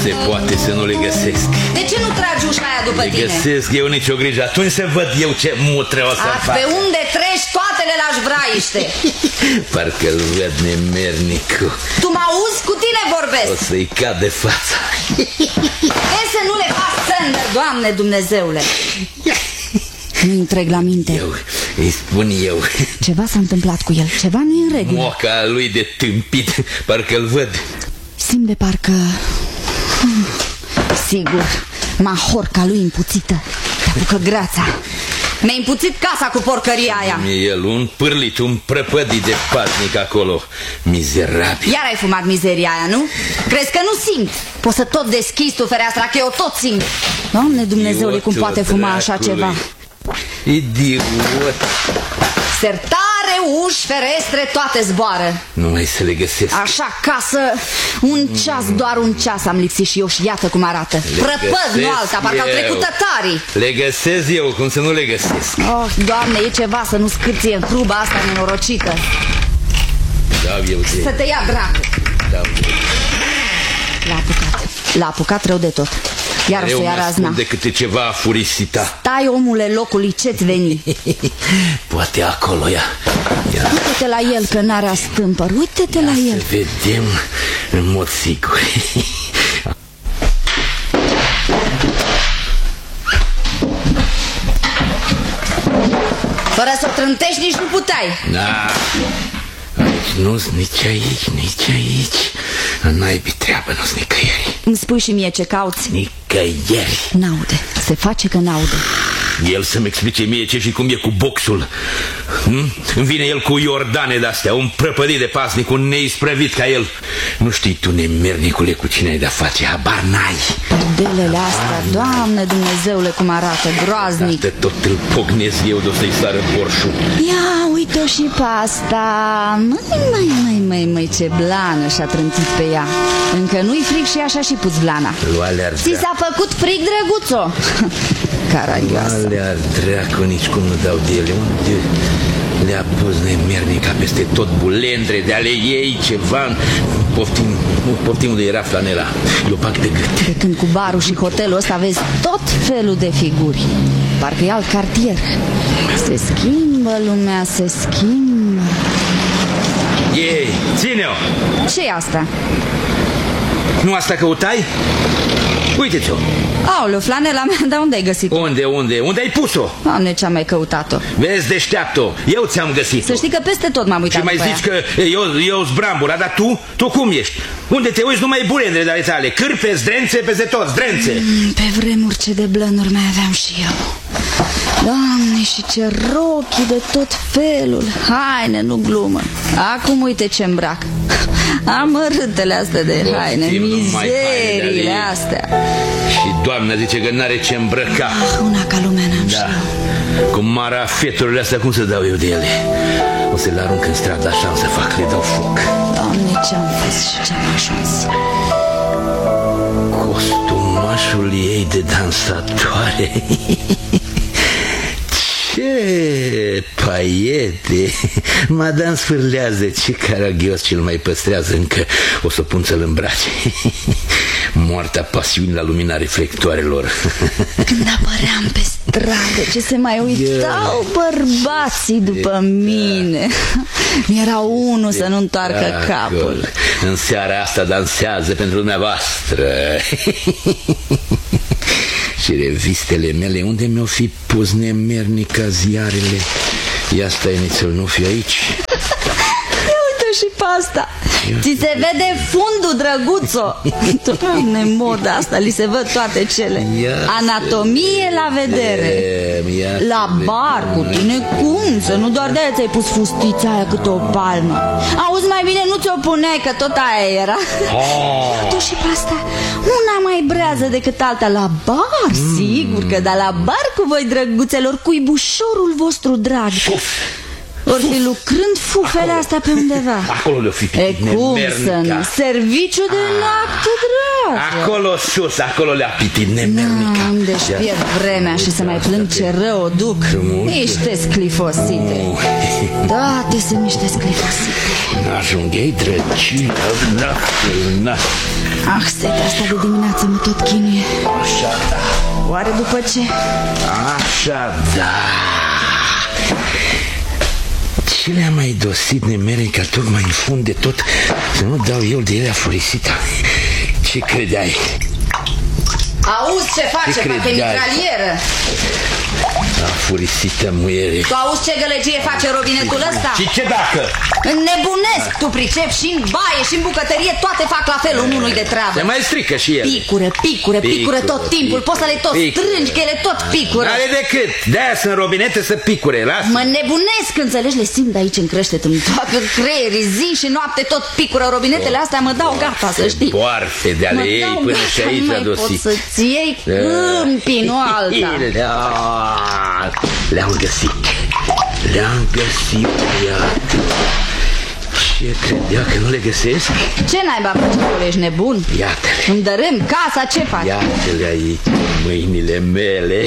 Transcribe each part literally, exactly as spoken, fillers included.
se poate să nu le găsesc. De ce nu tragi ușa aia după le tine? Le găsesc eu, nicio grijă. Atunci să văd eu ce mutre o să fac. Pe unde treci, toate le lași vraiște. Parcă-l văd nemernicul. Tu mă auzi? Cu tine vorbesc. O să-i cad de fața. E să nu le faci sândă, Doamne Dumnezeule. Nu-i întreg la minte. Eu, îi spun eu. Ceva s-a întâmplat cu el, ceva nu-i în regulă. Moca lui de tâmpit, parcă-l văd. Simt de parcă... Sigur, mahorca lui împuțită. Te apucă greața. Mi-a împuțit casa cu porcăria aia. El, un pârlit, un prăpădit de patnic acolo. Mizerabil. Iar ai fumat mizeria aia, nu? Crezi că nu simt? Poți să tot deschizi tu fereastra, că eu tot simt. Doamne Dumnezeule, cum poate fuma așa ceva? Idiot. Sertare, uși, ferestre, toate zboară. Nu mai să le găsesc. Așa, casă, un ceas, doar un ceas am lipsit și eu și iată cum arată. Prăpăd, nu alta, parcă au trecut tătarii. Le găsesc eu, cum să nu le găsesc. Oh, Doamne, e ceva să nu scârție în truba asta nenorocită. Dau eu de... Să te ia dracu. Dau eu. L-a apucat, l-a apucat rău de tot. Iar o să ia razna. De câte ceva furisita. Stai, omule, locului, ce-ți veni? Poate acolo, ia, ia. Uite-te la el, că n-are astâmpăr. Uite-te la el. Să vedem în mod sigur. Fără să o trântești nici nu puteai. Da. Aici nu-s nici aici, nici aici. N-ai treabă, nu-s nicăieri. Îmi spui și mie ce cauți? Nicăieri. N-aude, se face că n-aude. El să-mi explice mie ce și cum e cu boxul. hm? Îmi vine el cu iordane de-astea, un prăpădit de pasnic, un neisprăvit ca el. Nu știi tu, nemernicule, cu cine ai de-a face, habar n-ai. Părdelele astea, Doamne Dumnezeule, cum arată, groaznic. De tot îl pognesc eu de o să-i sară borșul. Ia, uite-o și pe asta. Măi, măi, măi, măi, măi, ce blană și-a trântit pe ea. Încă nu-i frig și așa și puți blana. Ți s-a făcut frig, drăguțo? Caragioasă. Alea dracu, nici cum nu dau de ele. Unde le-a pus nemernica peste tot, bulendre de ale ei, ceva. Poftim, poftim unde era flanela. Eu pac de gât. De când cu barul și hotelul ăsta vezi tot felul de figuri. Parcă e alt cartier. Se schimbă lumea, se schimbă. Ei, ține-o! Ce-i asta? Nu asta căutai? Uite-ți-o! Aoleu, flanela mea, dar unde ai găsit-o? Unde, unde? Unde ai pus-o? Doamne, ce-am mai căutat-o? Vezi, deșteaptă-o, eu ți-am găsit-o. Să știi că peste tot m-am uitat. Și mai zici aia. că eu, eu zbrambura, dar tu? Tu cum ești? Unde te uiți numai bulendre de ale tale? Cârpe, zdrențe, peste tot, zdrențe. mm, Pe vremuri ce de blănuri mai aveam și eu. Doamne, și ce rochii de tot felul. Haine, nu glumă. Acum uite ce îmbrac. Amărâtele astea de haine, mizerile astea. Și doamna zice că n-are ce îmbrăca. Ah, una ca lumea n-am da. Cu marafeturile astea, cum să dau eu de ele? O să le arunc în stradă, așa am să fac, le dau foc. Doamne, ce-am fost și ce-am ajuns. Costumașul ei de dansatoare. Ce paiete! Madame sfârlează, ce caragios ce-l mai păstrează încă. O să pun să-l îmbrace. Moartea pasiunii la lumina reflectoarelor. Când apăream pe stradă, ce se mai uitau bărbații după mine. Mi-era unul să nu întoarcă capul. În seara asta dansează pentru dumneavoastră. Și revistele mele, unde mi-o fi pus nemernica ziarele? Ia stai nițel, nu fi aici. Ia uite și pe asta. Ți se vede fundul, drăguțo. Doamne, moda asta, li se văd toate cele. Anatomie la vedere. La bar cu tine, cum? Să nu doar de-aia ți-ai pus fustița aia câte o palmă. Auzi, mai bine nu ți-o puneai, că tot aia era. Tu și pe asta, una mai brează decât alta. La bar, sigur că, dar la bar cu voi, drăguțelor, cuibușorul vostru drag. Or fi lucrând fufele astea pe undeva. Acolo le-o fi pitit. E cum să nu? Serviciu de noapte, dragă. Acolo sus, acolo le-a pitit nemernica. Deci pierd vremea și să mai plâng ce rău o duc. Niște sclifosite. Toate sunt niște sclifosite. N-ajung ei drăcină. Ah, setea asta de dimineață mă tot chinuie. Așa da. Oare după ce? Așa da. Ce le-a mai dosit nemerica tocmai în fund de tot, să nu dau eu de ele afurisita? Ce credeai? Auzi ce face, ce parcă mitralieră. Afurisită muiere. Tu auzi ce gălăgie face robinetul ăsta? Și ce dacă? Nebunesc, tu pricep, și în baie și în bucătărie toate fac la fel, unul de treabă. Se mai strică și el. Picură, picură, picură tot timpul, poți să le tot strângi, că ele tot picură. N-are decât, de-aia sunt robinete să picure, lasă. Mă nebunesc, înțelegi, le simt de aici în creștetul-mi toată creierii, zi și noapte tot picură robinetele astea, mă dau gata, să știi. Poarfe de ale ei până și aici a dosit. Poți să-ți iei câmpii, nu alta. Le-am găsit. Le-am găsit, iată. Ce credea că nu le găsesc? Ce naiba face acolo, ești nebun? Iată-le. Îmi dărâm casa, ce faci? Iată-le aici, mâinile mele.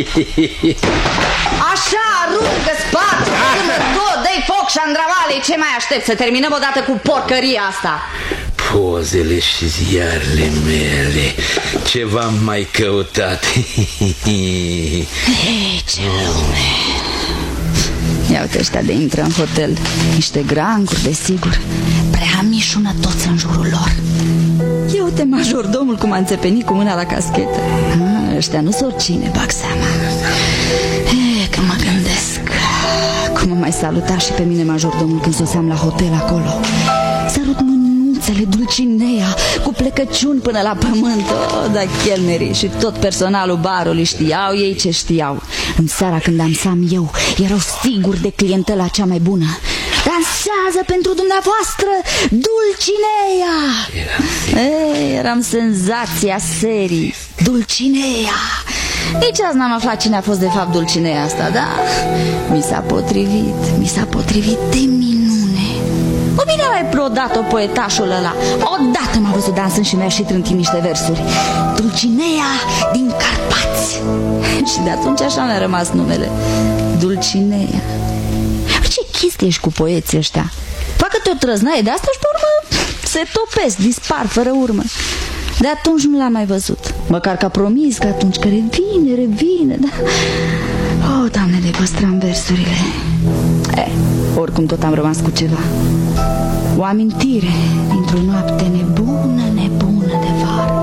Așa, aruncă, sparge, până tot, dă-i foc și andravale. Ce mai aștept? Să terminăm odată cu porcăria asta. Pozele și ziarele mele. Ce v-am mai căutat? Ei, ce lume. Ia uite ăștia de intră în hotel. Niște granguri, desigur. Prea mișună toți în jurul lor. Ia uite majordomul cum a înțepenit cu mâna la caschetă. ah, Ăștia nu-s oricine, bag seama. E, că mă gândesc cum mă mai saluta și pe mine majordomul când soseam la hotel acolo. Sărut mânuțele Dulcinea cu plecăciuni până la pământ. Oh, da, chelnerii și tot personalul barului știau ei ce știau. În seara când dansam eu, erau siguri de clientela cea mai bună. Dansează pentru dumneavoastră Dulcinea. Ei, eram senzația serii. Dulcinea. Nici azi n-am aflat cine a fost de fapt Dulcinea asta, da? Mi s-a potrivit, mi s-a potrivit de minune. O bine a mai prodat-o poetașul ăla. Odată m-a văzut dansând și mi-a și trântit niște versuri. Dulcinea din Carpați. Și de atunci așa mi-a rămas numele, Dulcinea. Ce chestie ești cu poeții ăștia? Facă te o trăznaie de asta și pe urmă se topesc, dispar fără urmă. De atunci nu l-am mai văzut. Măcar că a promis că atunci că revine, revine, da? Oh, Doamne, le păstram versurile. Eh, oricum tot am rămas cu ceva. O amintire dintr-o noapte nebună, nebună de vară.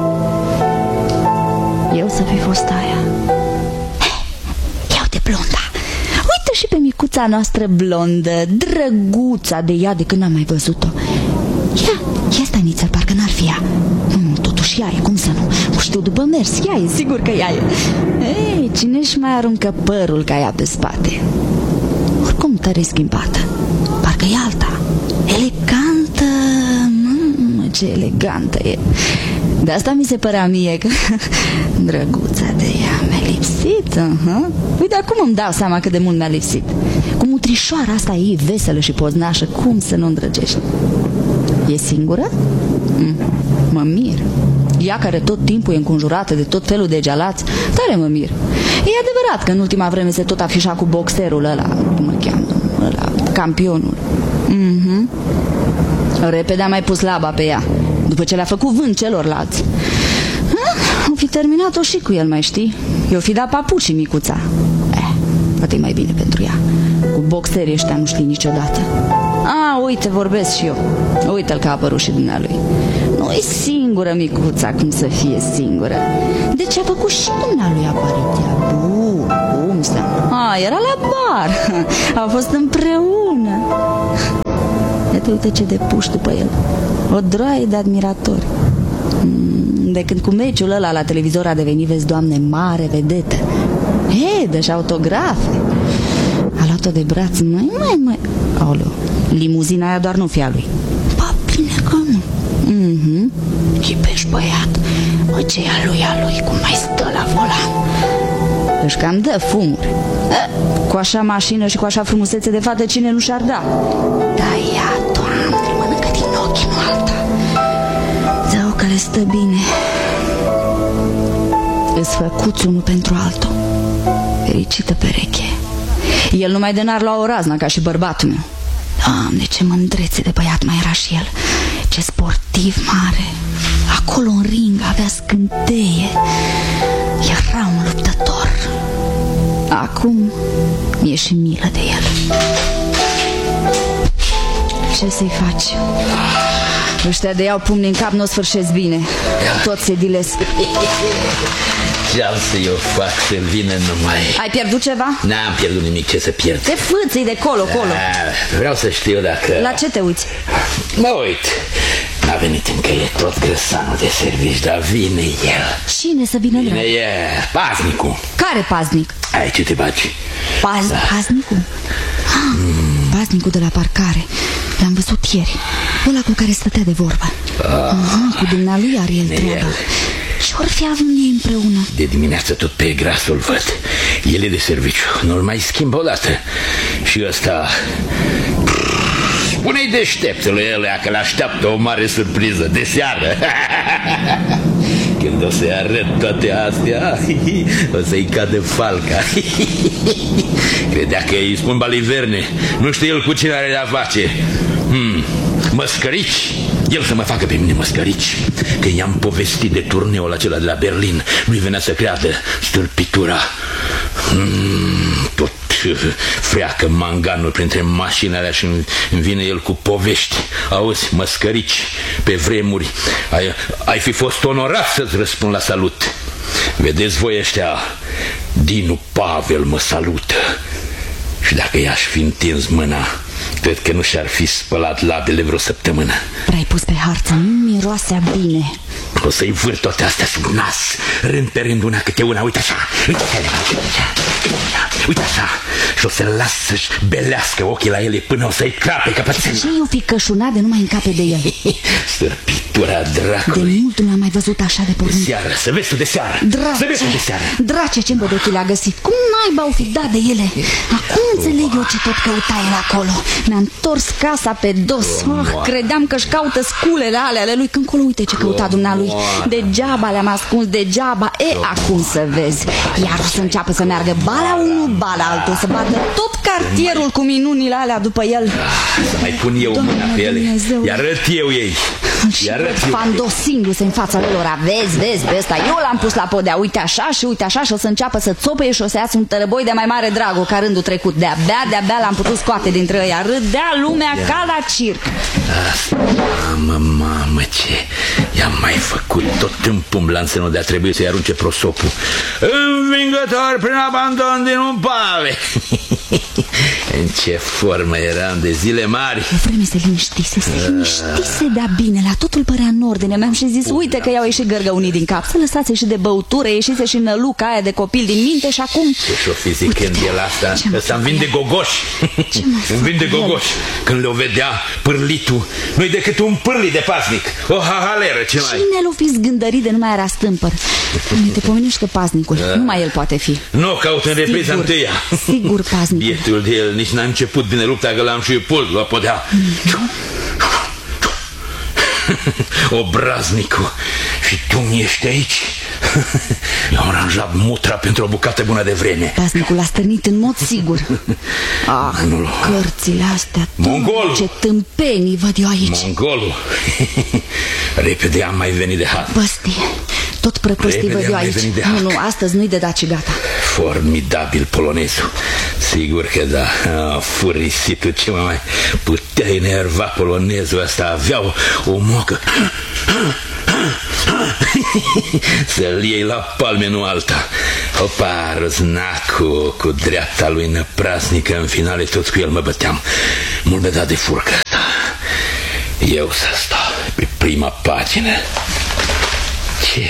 Eu să fi fost aia. Eh, ia uite blonda. Uite și pe micuța noastră blondă, drăguța de ea de când n-am mai văzut-o. Ia, ia staniță, parcă n-ar fi ea. Nu, totuși ea e, cum să nu? Nu știu, după mers, ea e, sigur că ea e. Ei, cine își mai aruncă părul ca ea pe spate? Oricum tare schimbată. Parcă e alta. Elegantă. Mă, ce elegantă e. De asta mi se părea mie că drăguța de ea mi-a lipsit. uh-huh. Uite, acum îmi dau seama cât de mult mi-a lipsit. Cu mutrișoara asta ei veselă și poznașă, cum să nu îndrăgești? E singură? Mm, mă mir. Ea care tot timpul e înconjurată de tot felul de gealați, tare mă mir. E adevărat că în ultima vreme se tot afișa cu boxerul ăla, cum îl cheamă, ăla, campionul. mm-hmm. Repede a mai pus laba pe ea, după ce le-a făcut vânt celorlalți. ah, O fi terminat-o și cu el, mai știi? I-o fi dat papucii micuța. Eh, poate e mai bine pentru ea. Cu boxerii ăștia nu știi niciodată. A, uite, vorbesc și eu. Uite-l că a apărut și dumnealui. Nu-i singură micuța, cum să fie singură. De ce a făcut și dumnealui apariția? Bun, cum să... A, era la bar. Au fost împreună. Iată, uite ce de puși după el. O droaie de admiratori. De când cu meciul ăla la televizor a devenit, vezi, Doamne, mare vedetă. He, deci autografe. A luat-o de braț, măi, măi, măi. Aoleu, limuzina aia doar nu fi a lui. Ba, bine că nu. Mhm. Chipești, băiat. Mă, ce e a lui, a lui, cum mai stă la volan. Își cam dă fumuri. Cu așa mașină și cu așa frumusețe de fată, cine nu și-ar da? Da, ea, Doamne, mănâncă din ochi, nu alta. Zău că le stă bine. Îți făcuți unul pentru altul. Fericită pereche. El numai de n-ar lua o razna ca și bărbatul meu. Doamne, ce mândrețe de băiat mai era și el. Ce sportiv mare. Acolo în ring avea scânteie. Era un luptător. Acum mi-e și milă de el. Ce să-i faci? Ăștia de iau pumni în cap nu o sfârșesc bine. Toți se dilesc. Ce-am să eu fac să-l vină numai... Ai pierdut ceva? N-am pierdut nimic, ce să pierd. Te fâțâi de colo-colo. Da, vreau să știu dacă... La ce te uiți? Mă uit. N-a venit încă, e tot grăsanul de servici, dar vine el. Cine să vină? Vine e paznicul. Care paznic? Ai, ce te bagi? Paz, da. Paznicul? Ah, mm. Paznicul de la parcare. L-am văzut ieri. Ăla cu care stătea de vorbă. ah. Aha, cu dumnealui are el treaba. Ce-or fi având ei împreună? De dimineață tot pe grasul văd. El e de serviciu, nu-l mai schimbă odată. Și ăsta... Spune-i deșteptele ălea că l-așteaptă o mare surpriză de seară. Când o să-i arăt toate astea, o să-i cadă falca. Credea că îi spun baliverne. Nu știe el cu cine are de-a face. hmm. Măscărici. El să mă facă pe mine măscărici. Că i-am povestit de turneul acela de la Berlin. Nu-i venea să creadă stâlpitura. hmm. Tot freacă manganul printre mașinile alea și îmi vine el cu povești. Auzi, măscărici, pe vremuri ai, ai fi fost onorat să-ți răspund la salut. Vedeți voi ăștia, Dinu Pavel mă salută. Și dacă i-aș fi întins mâna, cred că nu și-ar fi spălat labele vreo săptămână. Prea-ai pus pe harță, nu miroasea bine. O să-i vâr toate astea sub nas, rând pe rând, una câte una. Uite așa, uite așa, uite așa. Și o să las să-și belească ochii la ele până o să-i crape căpățânii. Ce i-o fi cășunat de nu mai încape de el? Stârpitura dracului. De mult nu l-am mai văzut așa de pornit. De seară, să vezi tu de seară. Drace, să vezi tu de seară. Drace, ce îmbădechi le-a găsit. Cum naiba au fi dat de ele? Acum înțeleg eu ce tot căuta el acolo. Mi-a întors casa pe dos. oh, Credeam că-și caută sculele alea ale lui. Când colo, uite ce căuta dumnealui. Degeaba le-am ascuns, degeaba. E, acum să vezi. Iar o să înceapă să meargă bala unul, bala altul, să bată tot cartierul cu minunile alea după el. Să mai pun eu mâna pe ele. I arăt eu ei. Și fandosindu-se în fața lor. Vezi, vezi, pe ăsta eu l-am pus la podea. Uite așa și uite așa. Și o să înceapă să țopăie și o să iasă un tărăboi de mai mare dragul ca rândul trecut. De-abia, de-abia l-am putut scoate dintre ăia. Râdea lumea ca la circ. Asta, mamă, mamă, ce i-am mai făcut tot în pumn la însenul de a trebui să-i arunce prosopul. Învingător prin abandon din un pave. În ce formă eram de zile mari. O vreme se liniștise, se liniștise de-a bine. La totul părea în ordine. Mi-am și zis, uite că i-au ieșit gărgăunii din cap. Să lăsați și de băutură, ieșise și năluca aia de copil din minte. Și acum... Ce-și-o fi zicând el asta? Ăsta-mi vinde gogoși. Îmi vinde gogoși. Când le-o vedea pârlitul, nu-i decât un pârlit de pasnic. O hahaleră, ce mai... Cine l-o fi zgândărit de nu mai era stâmpăr? Te pomenești că paznicul, da. Numai el poate fi. Nu, caut în repriza întâia. Sigur paznicul. Bietul de el nici n-a început bine lupta, că l-am și pult la podea. Mm. Obraznicul. Și tu mi ești aici? I-am aranjat mutra pentru o bucată bună de vreme. Paznicul a stârnit în mod sigur. Ah, nu, cărțile astea. Mongolul. Ce tâmpenii văd eu aici. Mongolul. Repede am mai venit de hat. Păstii. Tot prăpăstii văd eu aici. Nu, nu, astăzi nu-i de daci gata. Formidabil polonezul. Sigur că da. Ah, furisitul, ce mai putea enerva polonezul ăsta. Avea o, o mocă. Să-l iei la palme, nu alta. Opa, răznacu cu dreapta lui năprasnică. În finale toți cu el mă băteam. Mult mi-a dat de furcă asta. Eu să stau pe prima pagină. Ce?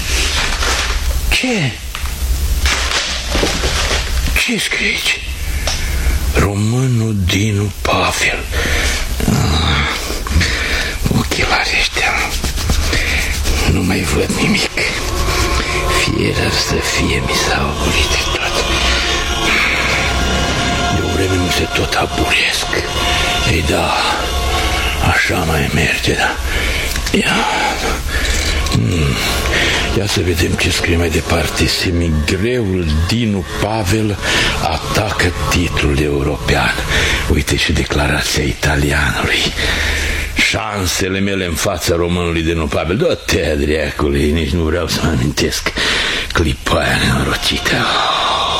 Ce? Ce scrie aici? Românul Dinu Pavel. ah, Ochelarii ăștia nu mai văd nimic. Fier să fie, mi s-a obolit tot. De o vreme nu se tot aburesc. Ei da, așa mai merge, da. Ia... Hmm. Ia să vedem ce scrie mai departe. Semigreul Dinu Pavel atacă titlul european. Uite și declarația italianului. Șansele mele în fața românului Dinu Pavel. Dă-te, draicului, nici nu vreau să mă amintesc clipa aia nenorocită.